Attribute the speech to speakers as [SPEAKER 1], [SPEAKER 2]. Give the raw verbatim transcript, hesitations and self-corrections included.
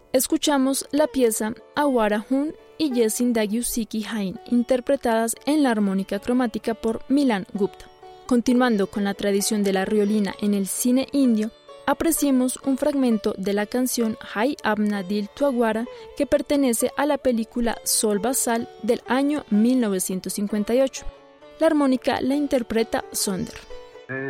[SPEAKER 1] Escuchamos la pieza Awara Hun y Yesin Dagyusiki Hain, interpretadas en la armónica cromática por Milan Gupta. Continuando con la tradición de la riolina en el cine indio, apreciemos un fragmento de la canción Hai Apna Dil Tuagwara que pertenece a la película Sol Basal del año mil novecientos cincuenta y ocho. La armónica la interpreta Sonder.